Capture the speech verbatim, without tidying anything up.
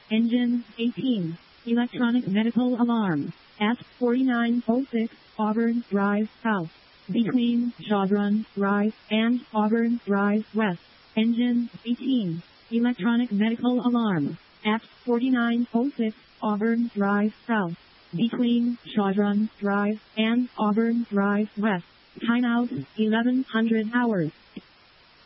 Engine eighteen. Electronic medical alarm. At forty-nine oh six Auburn Drive South. Between Chaudron Drive and Auburn Drive West. Engine eighteen. Electronic medical alarm. At forty-nine oh six Auburn Drive South. Between Chaudron Drive and Auburn Drive West. Timeout eleven hundred hours.